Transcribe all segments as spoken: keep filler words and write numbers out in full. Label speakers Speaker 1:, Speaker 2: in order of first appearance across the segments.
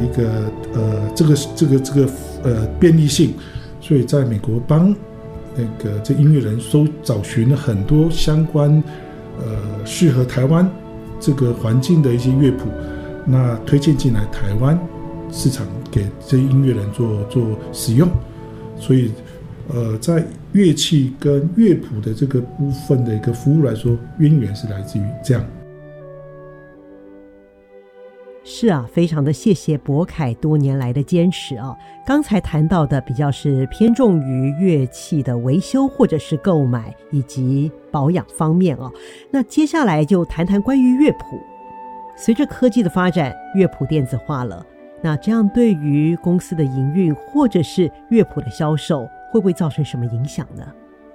Speaker 1: 个呃这个这个这个呃便利性，所以在美国帮那个这音乐人搜找寻了很多相关呃适合台湾这个环境的一些乐谱，那推荐进来台湾市场给这些音乐人做做使用，所以呃在乐器跟乐谱的这个部分的一个服务来说，渊源是来自于这样。
Speaker 2: 是啊，非常的谢谢柏凯多年来的坚持啊。刚才谈到的比较是偏重于乐器的维修或者是购买以及保养方面啊。那接下来就谈谈关于乐谱。随着科技的发展，乐谱电子化了，那这样对于公司的营运或者是乐谱的销售会不会造成什么影响呢？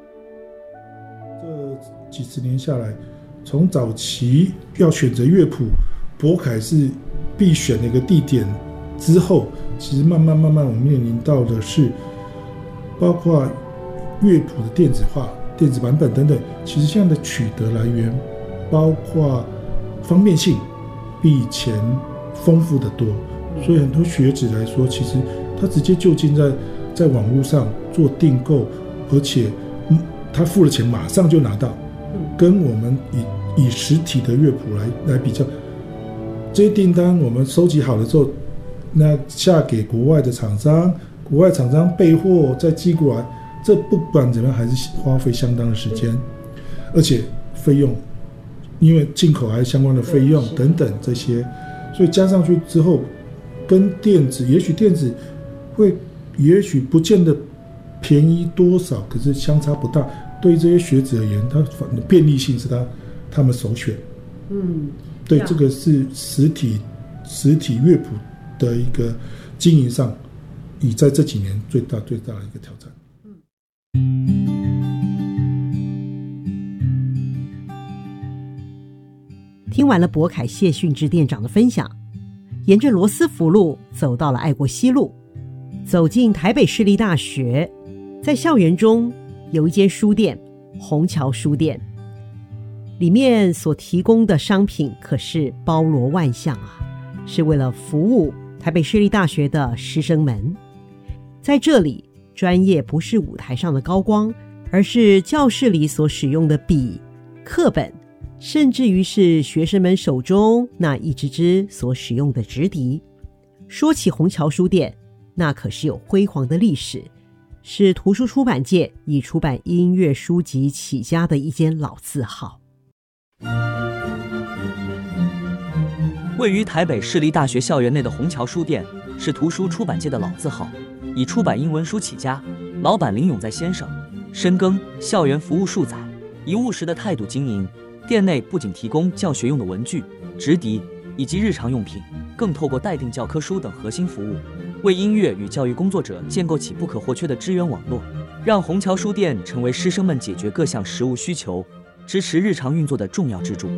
Speaker 1: 这几十年下来，从早期要选择乐谱，柏凯是必选的一个地点之后，其实慢慢慢慢我们面临到的是包括乐谱的电子化、电子版本等等，其实现在的取得来源包括方便性比以前丰富的多，所以很多学子来说，其实他直接就近在在网络上做订购，而且他付了钱马上就拿到，跟我们以以实体的乐谱来来比较，这些订单我们收集好了之后，那下给国外的厂商，国外厂商备货再寄过来，这不管怎么样还是花费相当的时间，而且费用，因为进口还有相关的费用等等这些，所以加上去之后，跟电子也许电子会也许不见得便宜多少，可是相差不大。对于这些学子而言，它反正便利性是他他们首选。嗯，对，这个是实体实体乐谱的一个经营上，已在这几年最大最大的一个挑战。
Speaker 2: 听完了柏凯谢训之店长的分享，沿着罗斯福路走到了爱国西路，走进台北市立大学，在校园中有一间书店，虹桥书店，里面所提供的商品可是包罗万象啊，是为了服务台北市立大学的师生们。在这里，专业不是舞台上的高光，而是教室里所使用的笔、课本，甚至于是学生们手中那一支支所使用的直笛。说起虹桥书店，那可是有辉煌的历史，是图书出版界以出版音乐书籍起家的一间老字号。
Speaker 3: 位于台北市立大学校园内的虹桥书店是图书出版界的老字号，以出版英文书起家，老板林永在先生深耕校园服务数载，以务实的态度经营。店内不仅提供教学用的文具、直笛以及日常用品，更透过待定教科书等核心服务，为音乐与教育工作者建构起不可或缺的支援网络，让虹桥书店成为师生们解决各项实务需求、支持日常运作的重要支柱。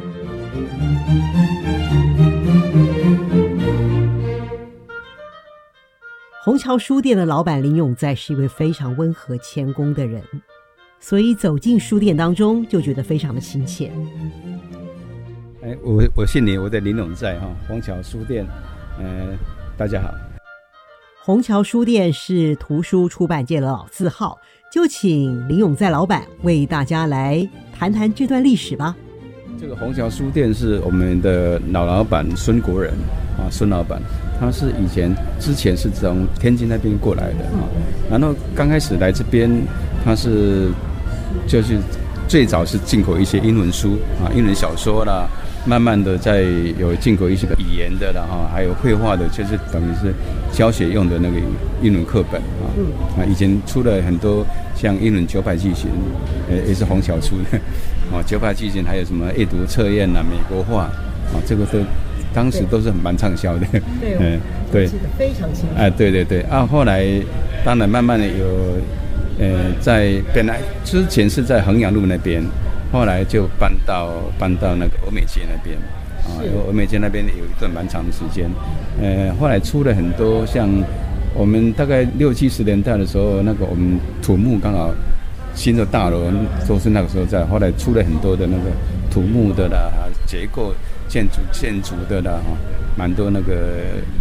Speaker 2: 虹桥书店的老板林永在是一位非常温和谦恭的人，所以走进书店当中就觉得非常的亲切。
Speaker 4: 哎，我我姓林，我的林永在哈，虹桥书店，呃，大家好。
Speaker 2: 虹桥书店是图书出版界的老字号，就请林永在老板为大家来谈谈这段历史吧。
Speaker 4: 这个虹桥书店是我们的老老板孙国仁啊，孙老板，他是以前之前是从天津那边过来的啊，然后刚开始来这边，他是就是最早是进口一些英文书啊，英文小说啦，慢慢的在有进口一些语言的啦哈，还有绘画的，就是等于是教学用的那个英文课本啊。啊，以前出了很多像英文九百句型，呃，也是虹桥出的啊，九百句型，还有什么阅读测验啊，美国话啊，这个都当时都是蛮畅销的。
Speaker 2: 对，嗯，对，记得非常清楚。
Speaker 4: 哎，对对对啊，后来当然慢慢的有。呃，在本来之前是在衡阳路那边，后来就搬到搬到那个欧美街那边啊，因为欧美街那边有一段蛮长的时间。呃，后来出了很多像我们大概六七十年代的时候，那个我们土木刚好新的大楼都是那个时候在，后来出了很多的那个土木的啦、结构建筑建筑的啦哈，蛮多那个